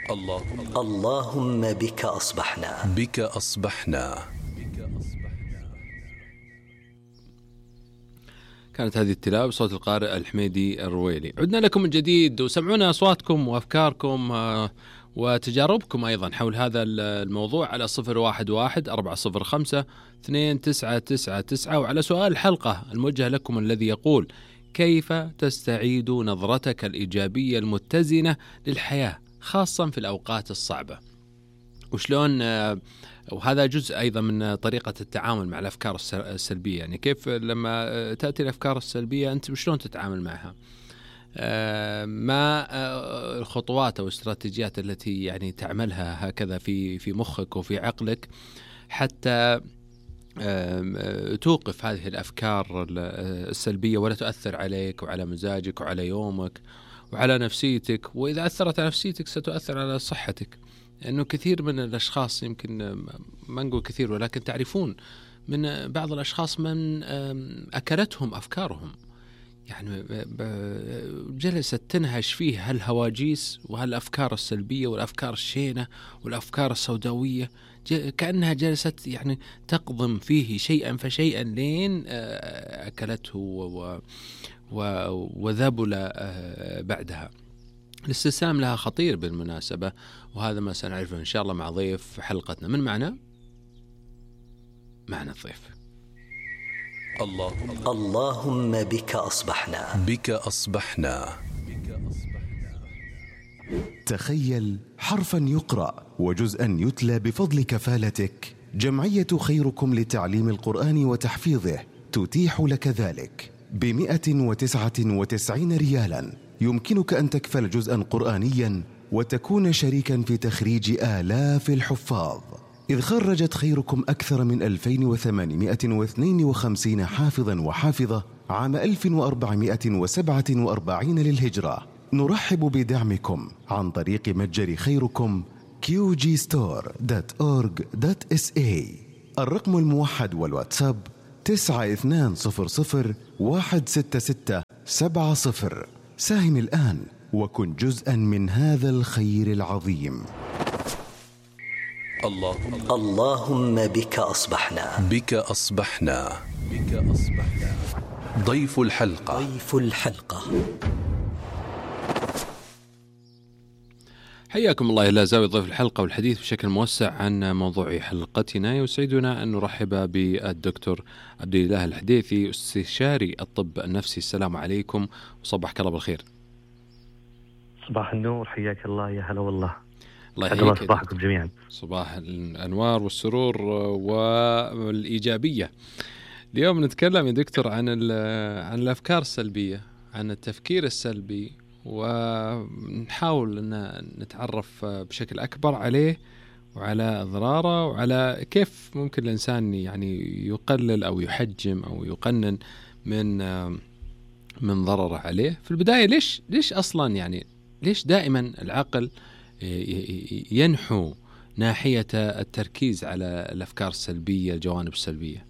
اللهم بك أصبحنا. بك أصبحنا. كانت هذه التلاوة بصوت القارئ الحميدي الرويلي. عدنا لكم من جديد وسمعونا أصواتكم وأفكاركم وتجاربكم أيضا حول هذا الموضوع على 012-405-2999 وعلى سؤال الحلقة الموجه لكم الذي يقول: كيف تستعيد نظرتك الإيجابية المتزنة للحياة خاصة في الأوقات الصعبة؟ وشلون وهذا جزء أيضا من طريقة التعامل مع الأفكار السلبية، يعني كيف لما تأتي الأفكار السلبية أنت شلون تتعامل معها، ما الخطوات أو الاستراتيجيات التي يعني تعملها هكذا في مخك وفي عقلك حتى توقف هذه الأفكار السلبية ولا تؤثر عليك وعلى مزاجك وعلى يومك وعلى نفسيتك، وإذا أثرت على نفسيتك ستؤثر على صحتك. لأنه كثير من الأشخاص، يمكن ما نقول كثير ولكن تعرفون من بعض الأشخاص من أكلتهم أفكارهم، يعني جلست تنهش فيه هالهواجيس وهالأفكار السلبية والأفكار الشينة والأفكار السوداوية، كأنها جلست يعني تقضم فيه شيئا فشيئا لين أكلته وذبل بعدها. الاستسلام لها خطير بالمناسبة، وهذا ما سنعرفه إن شاء الله مع ضيف حلقتنا. من معنا الضيف. اللهم بك أصبحنا. بك أصبحنا. تخيل حرفا يقرأ وجزءا يتلى بفضل كفالتك. جمعية خيركم لتعليم القرآن وتحفيظه تتيح لك ذلك ب199 ريالا. يمكنك أن تكفل جزءا قرآنيا وتكون شريكا في تخريج آلاف الحفاظ، إذ خرجت خيركم أكثر من 2852 حافظا وحافظة عام 1447 للهجرة. نرحب بدعمكم عن طريق متجر خيركم qgstore.org.sa. الرقم الموحد والواتساب 9200166770. ساهم الآن وكن جزءا من هذا الخير العظيم. اللهم بك أصبحنا. بك أصبحنا. بك أصبحنا. ضيف الحلقة. حياكم الله إلى زاوية ضيف الحلقة والحديث بشكل موسع عن موضوع حلقتنا. يسعدنا أن نرحب بالدكتور عبد الله الحديثي، استشاري الطب النفسي. السلام عليكم وصبحك الله بالخير. صباح النور، حياك الله، يا هلا والله. الله يحييك. صباحكم جميعا. صباح الأنوار والسرور والإيجابية. اليوم نتكلم يا دكتور عن الأفكار السلبية، عن التفكير السلبي، ونحاول أن نتعرف بشكل أكبر عليه وعلى أضراره وعلى كيف ممكن الإنسان يعني يقلل أو يحجم أو يقنن من ضرره عليه. في البداية ليش أصلا يعني ليش دائما العقل ينحو ناحية التركيز على الأفكار السلبية، الجوانب السلبية؟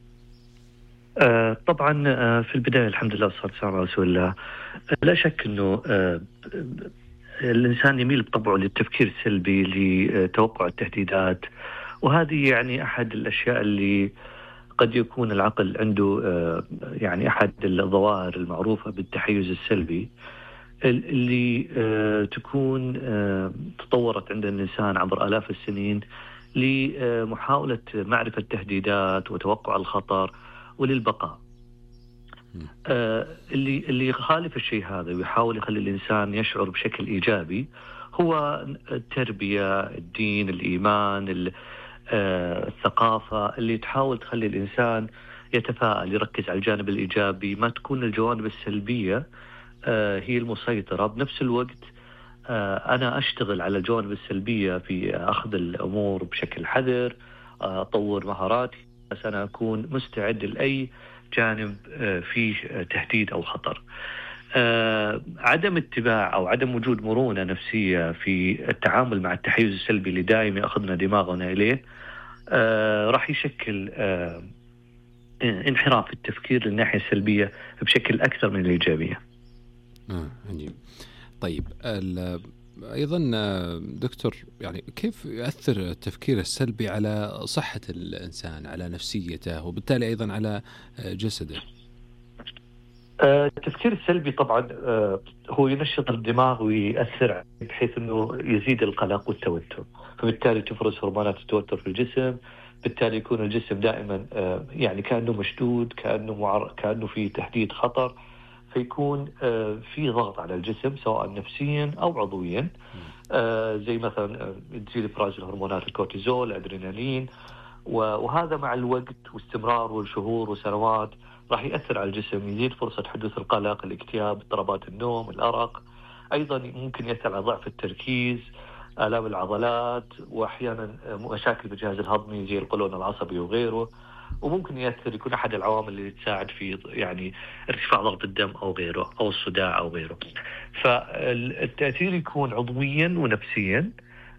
طبعا في البداية الحمد لله والصلاة والسلام على رسول الله. لا شك أنه الإنسان يميل بطبعه للتفكير السلبي، لتوقع التهديدات، وهذه يعني أحد الأشياء اللي قد يكون العقل عنده يعني أحد الظواهر المعروفة بالتحيز السلبي اللي تكون تطورت عند الإنسان عبر آلاف السنين لمحاولة معرفة التهديدات وتوقع الخطر وللبقاء. اللي يخالف الشيء هذا ويحاول يخلي الإنسان يشعر بشكل إيجابي هو التربية، الدين، الإيمان، الثقافة اللي تحاول تخلي الإنسان يتفاعل، يركز على الجانب الإيجابي، ما تكون الجوانب السلبية هي المسيطرة. بنفس الوقت أنا أشتغل على الجوانب السلبية في أخذ الأمور بشكل حذر، أطور مهاراتي بس أنا أكون مستعد لأي جانب فيه تهديد أو خطر. عدم اتباع أو عدم وجود مرونة نفسية في التعامل مع التحيز السلبي اللي دائما يأخذنا دماغنا إليه راح يشكل انحراف التفكير للناحية السلبية بشكل أكثر من الإيجابية. عجيب. طيب أيضا دكتور، يعني كيف يؤثر التفكير السلبي على صحة الإنسان، على نفسيته، وبالتالي أيضا على جسده؟ التفكير السلبي طبعا هو ينشط الدماغ ويأثر بحيث أنه يزيد القلق والتوتر، فبالتالي تفرز هرمونات التوتر في الجسم، بالتالي يكون الجسم دائما يعني كأنه مشدود، كأنه في تهديد خطر، فيكون في ضغط على الجسم سواء نفسيا أو عضويا، زي مثلا تزيد إفراز الهرمونات الكورتيزول، الأدرينالين، وهذا مع الوقت واستمرار والشهور وسنوات راح يأثر على الجسم، يزيد فرصة حدوث القلق، الاكتئاب، اضطرابات النوم، الأرق. أيضا ممكن يأثر على ضعف التركيز، آلام العضلات، وأحيانا مشاكل بالجهاز الهضمي زي القولون العصبي وغيره. وممكن يكون أحد العوامل اللي تساعد في يعني ارتفاع ضغط الدم أو غيره، أو الصداع أو غيره. فالتأثير يكون عضويا ونفسيا،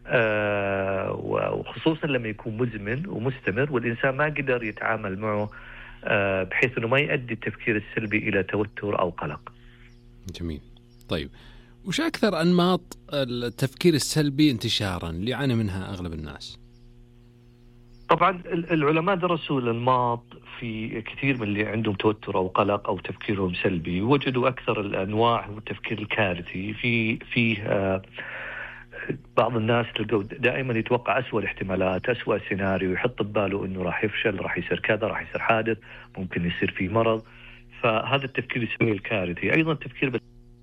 وخصوصا لما يكون مزمن ومستمر والإنسان ما قدر يتعامل معه، بحيث أنه ما يؤدي التفكير السلبي إلى توتر أو قلق. جميل. طيب، وش أكثر أنماط التفكير السلبي انتشارا اللي يعاني منها أغلب الناس؟ طبعا العلماء درسوا الأنماط في كثير من اللي عندهم توتر أو قلق أو تفكيرهم سلبي، وجدوا أكثر الأنواع هو التفكير الكارثي. في بعض الناس تلقوا دائما يتوقع أسوأ الاحتمالات، أسوأ سيناريو، يحط بباله إنه راح يفشل، راح يصير كذا، راح يصير حادث، ممكن يصير فيه مرض. فهذا التفكير يسميه الكارثي. أيضا التفكير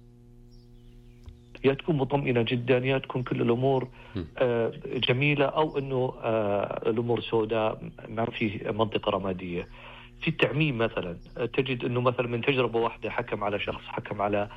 يا تكون مطمئنة جدا، يا تكون كل الأمور جميلة، أو أنه الأمور سوداء، ما في منطقة رمادية. في التعميم مثلا تجد أنه مثلا من تجربة واحدة حكم على شخص، حكم على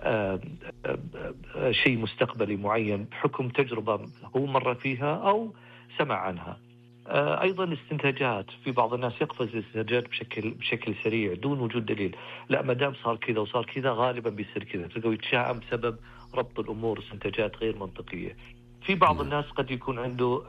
شيء مستقبلي معين بحكم تجربة هو مر فيها أو سمع عنها. أيضا استنتاجات، في بعض الناس يقفز الاستنتاجات بشكل سريع دون وجود دليل. لا، ما دام صار كذا وصار كذا غالبا بيصير كذا، تلقوا يتشائم بسبب ربط الأمور استنتاجات غير منطقية. في بعض الناس قد يكون عنده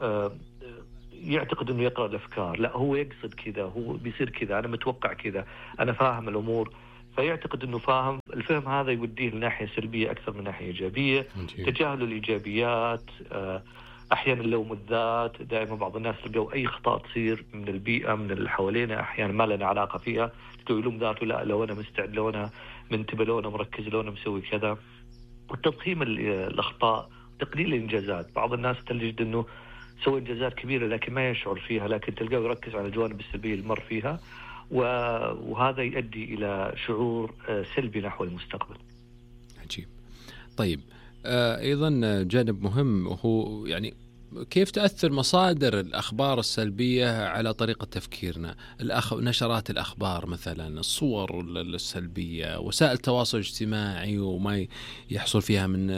يعتقد أنه يقرأ الأفكار، لا هو يقصد كذا، هو بيصير كذا، أنا متوقع كذا، أنا فاهم الأمور، فيعتقد أنه فاهم. الفهم هذا يوديه لناحية سلبية أكثر من ناحية إيجابية. تجاهل الإيجابيات، أحيانا اللوم الذات. دائما بعض الناس لقوا أي خطأ تصير من البيئة، من اللي حوالينا، أحيانا ما لنا علاقة فيها، تلقوا يلوم ذاته، لا لو أنا مستعد، لو أنا منتبه، لو أنا مركز، لو أنا مسوي كذا. والتضخيم الأخطاء، تقليل الإنجازات. بعض الناس تجد أنه سوى إنجازات كبيرة لكن ما يشعر فيها، لكن تلقاه يركز على الجوانب السلبية اللي مر فيها، وهذا يؤدي إلى شعور سلبي نحو المستقبل. عجيب. طيب، أيضا جانب مهم هو يعني كيف تأثر مصادر الأخبار السلبية على طريقة تفكيرنا؟ نشرات الأخبار مثلا، الصور السلبية، وسائل التواصل الاجتماعي وما يحصل فيها من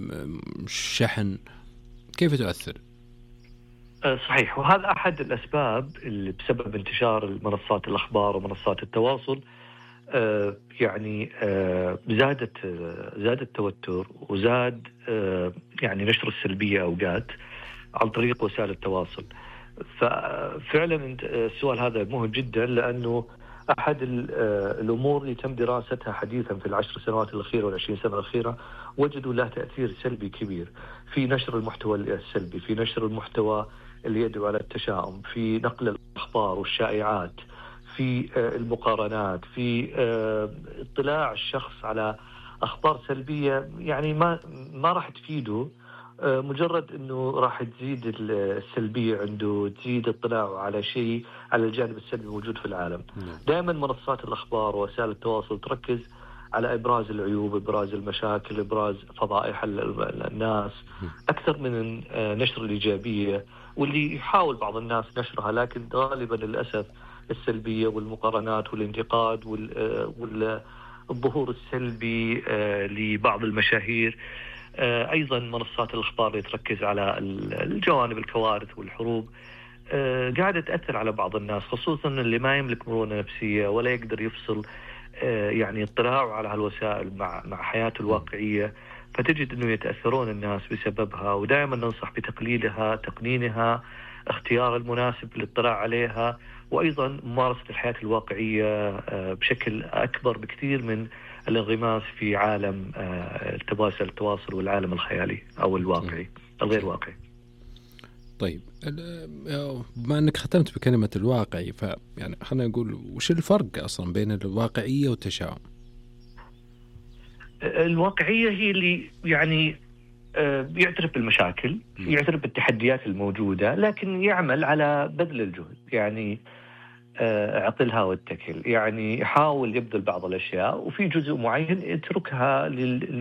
شحن، كيف تؤثر؟ صحيح، وهذا أحد الأسباب اللي بسبب انتشار منصات الأخبار ومنصات التواصل. يعني زاد التوتر، وزاد يعني نشر السلبية أوقات عن طريق وسائل التواصل. ففعلا السؤال هذا مهم جدا، لأنه أحد الأمور اللي تم دراستها حديثا في 10 سنوات الأخيرة وال20 سنة الأخيرة، وجدوا له تأثير سلبي كبير في نشر المحتوى السلبي، في نشر المحتوى اللي يدعو على التشاؤم، في نقل الأخبار والشائعات، في المقارنات، في اطلاع الشخص على أخبار سلبية يعني ما راح تفيده، مجرد أنه راح تزيد السلبية عنده، تزيد اطلاعه على شيء، على الجانب السلبي موجود في العالم. دائما منصات الأخبار ووسائل التواصل تركز على إبراز العيوب، إبراز المشاكل، إبراز فضائح الناس أكثر من نشر الإيجابية، واللي يحاول بعض الناس نشرها، لكن غالبا للأسف السلبية والمقارنات والانتقاد والظهور السلبي لبعض المشاهير. أيضا منصات الأخبار اللي تركز على الجوانب، الكوارث والحروب، قاعدة تأثر على بعض الناس، خصوصا اللي ما يملك مرونة نفسية ولا يقدر يفصل يعني اطلاعه على هالوسائل مع حياته الواقعية، فتجد أنه يتأثرون الناس بسببها. ودائما ننصح بتقليلها، تقنينها، اختيار المناسب للاطلاع عليها، وأيضا ممارسة الحياة الواقعية بشكل أكبر بكثير من الانغماس في عالم التواصل والعالم الخيالي أو الواقعي الغير واقعي. طيب بما أنك ختمت بكلمة الواقعي، فيعني خلينا نقول وش الفرق أصلا بين الواقعية والتشاؤم؟ الواقعية هي اللي يعني يعترف بالمشاكل، يعترف بالتحديات الموجودة، لكن يعمل على بذل الجهد، يعني اعطلها واتكل، يعني يحاول يبذل بعض الأشياء وفي جزء معين يتركها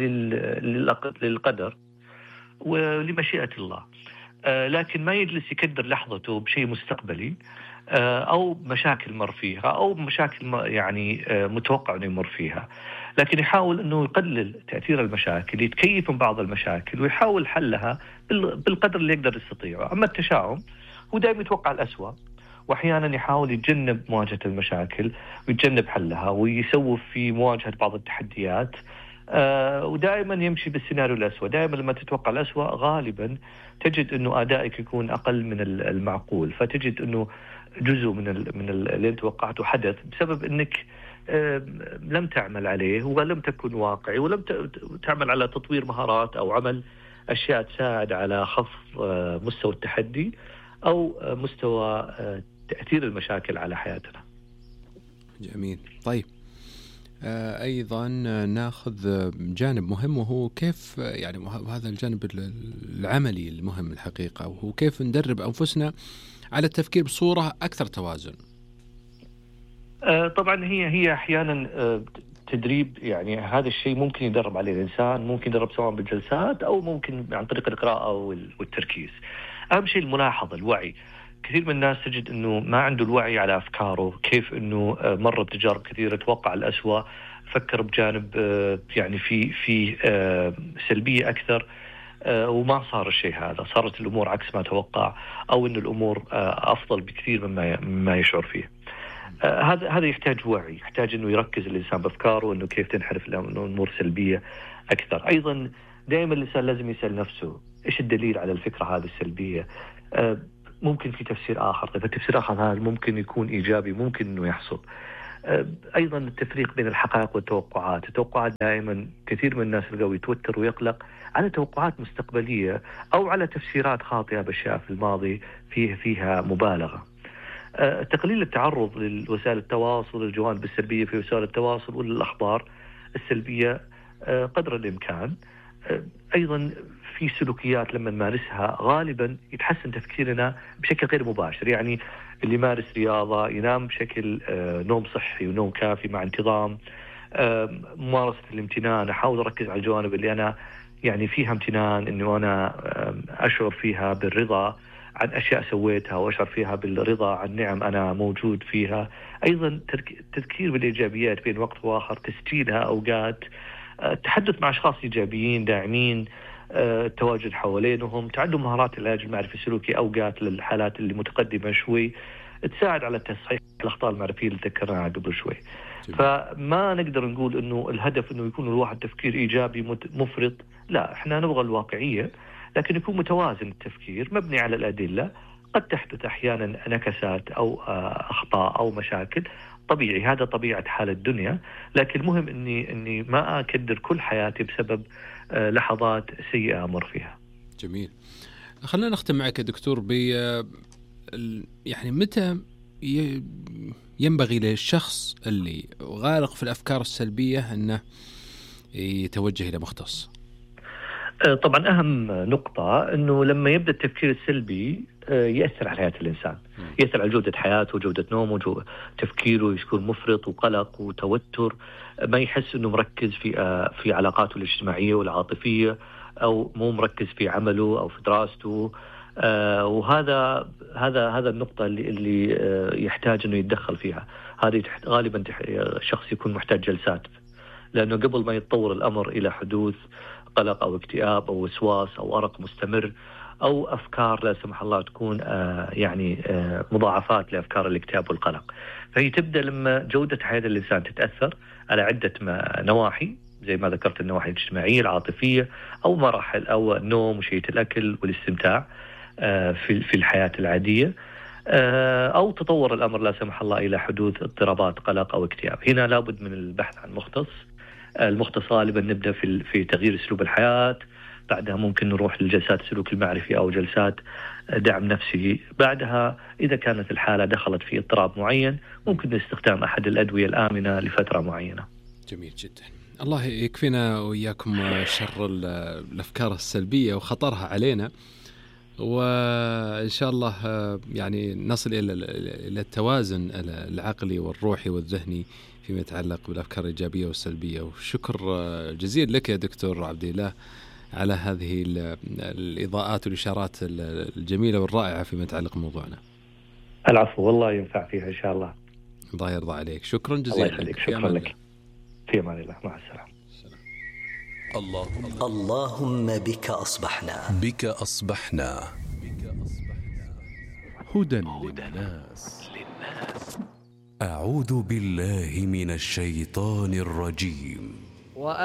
للقدر ولمشيئة الله، لكن ما يجلس يكدر لحظته بشيء مستقبلي أو مشاكل مر فيها أو مشاكل يعني متوقع أنه يمر فيها، لكن يحاول أنه يقلل تأثير المشاكل، يتكيف من بعض المشاكل ويحاول حلها بالقدر اللي يقدر يستطيعه. أما التشاؤم هو دائما يتوقع الأسوأ، وأحيانا يحاول يتجنب مواجهة المشاكل ويتجنب حلها ويسوف في مواجهة بعض التحديات، ودائما يمشي بالسيناريو الأسوأ. دائما لما تتوقع الأسوأ غالبا تجد أنه أدائك يكون أقل من المعقول، فتجد أنه جزء من اللي توقعته حدث بسبب أنك لم تعمل عليه ولم تكن واقعي ولم تعمل على تطوير مهارات أو عمل أشياء تساعد على خفض مستوى التحدي أو مستوى تأثير المشاكل على حياتنا. جميل. طيب أيضا ناخذ جانب مهم، وهو كيف يعني هذا الجانب العملي المهم الحقيقة، وهو كيف ندرب أنفسنا على التفكير بصورة أكثر توازن. طبعا هي أحيانا تدريب، يعني هذا الشيء ممكن يدرب عليه الإنسان، ممكن يدرب سواء بالجلسات أو ممكن عن طريق القراءة والتركيز. أهم شيء الملاحظة، الوعي. كثير من الناس تجد أنه ما عنده الوعي على أفكاره، كيف أنه مر بتجارب كثيرة، توقع الأسوأ، فكر بجانب يعني في سلبية أكثر، وما صار الشيء هذا، صارت الأمور عكس ما توقع، أو أن الأمور أفضل بكثير مما يشعر فيه. هذا يحتاج وعي، يحتاج أنه يركز الإنسان بأفكاره، أنه كيف تنحرف الأمور سلبية أكثر. أيضا دائما الإنسان لازم يسأل نفسه إيش الدليل على الفكرة هذه السلبية. ممكن في تفسير آخر، طيب التفسير الآخر هذا ممكن يكون إيجابي، ممكن أنه يحصل. أيضا التفريق بين الحقائق والتوقعات. التوقعات دائما كثير من الناس القوي يتوتر ويقلق على توقعات مستقبلية أو على تفسيرات خاطئة بأشياء في الماضي فيها مبالغة. تقليل التعرض لوسائل التواصل، الجوانب السلبية في وسائل التواصل والأخبار السلبية قدر الإمكان. أيضا في سلوكيات لما نمارسها غالبا يتحسن تفكيرنا بشكل غير مباشر، يعني اللي يمارس رياضة، ينام بشكل نوم صحي ونوم كافي مع انتظام، ممارسة الامتنان، أحاول أركز على الجوانب اللي أنا يعني فيها امتنان، إنه أنا أشعر فيها بالرضا عن أشياء سويتها وأشعر فيها بالرضا عن نعم أنا موجود فيها. أيضا تذكير بالإيجابيات بين وقت وآخر، تسجيلها أوقات، التحدث مع أشخاص إيجابيين داعمين، التواجد حوالينهم، تعلم مهارات العلاج المعرفي السلوكي أوقات للحالات اللي متقدمة شوي، تساعد على تصحيح الأخطاء المعرفية اللي ذكرناها قبل شوي. فما نقدر نقول إنه الهدف إنه يكون الواحد تفكير إيجابي مفرط، لا، إحنا نبغى الواقعية، لكن يكون متوازن التفكير مبني على الأدلة. قد تحدث أحيانا نكسات أو أخطاء أو مشاكل، طبيعي، هذا طبيعة حال الدنيا، لكن المهم إني ما أكدر كل حياتي بسبب لحظات سيئة أمر فيها. جميل. خلينا نختم معك يا دكتور يعني متى ينبغي للشخص اللي غارق في الأفكار السلبية أنه يتوجه إلى مختص؟ طبعا أهم نقطة أنه لما يبدأ التفكير السلبي يأثر على حياة الإنسان، يأثر على جودة حياته وجودة نومه تفكيره، يكون مفرط وقلق وتوتر، ما يحس أنه مركز في علاقاته الاجتماعية والعاطفية، أو مو مركز في عمله أو في دراسته. وهذا النقطة اللي يحتاج أنه يتدخل فيها. هذه غالبا شخص يكون محتاج جلسات، لأنه قبل ما يتطور الأمر إلى حدوث قلق أو اكتئاب أو وسواس أو أرق مستمر أو أفكار لا سمح الله تكون يعني مضاعفات لأفكار الاكتئاب والقلق. فهي تبدأ لما جودة حياة الإنسان تتأثر على عدة نواحي، زي ما ذكرت النواحي الاجتماعية العاطفية أو مراحل أو النوم وشيء الأكل والاستمتاع في الحياة العادية، أو تطور الأمر لا سمح الله إلى حدوث اضطرابات قلق أو اكتئاب. هنا لابد من البحث عن مختص المختص غالبا نبدأ في تغيير أسلوب الحياة، بعدها ممكن نروح لجلسات السلوك المعرفي أو جلسات دعم نفسي. بعدها إذا كانت الحالة دخلت في اضطراب معين ممكن استخدام أحد الأدوية الآمنة لفترة معينة. جميل جدا. الله يكفينا وإياكم شر الأفكار السلبية وخطرها علينا، وإن شاء الله يعني نصل إلى التوازن العقلي والروحي والذهني فيما يتعلق بالأفكار الإيجابية والسلبية. وشكر جزيل لك يا دكتور عبد الله على هذه الإضاءات والإشارات الجميلة والرائعة فيما يتعلق بموضوعنا. العفو، والله ينفع فيها إن شاء الله. الله يرضى عليك. شكرا جزيلا. شكرا لك. في أمان الله. مع السلامة. اللهم بك أصبحنا. بك أصبحنا. هدى للناس. أعوذ بالله من الشيطان الرجيم.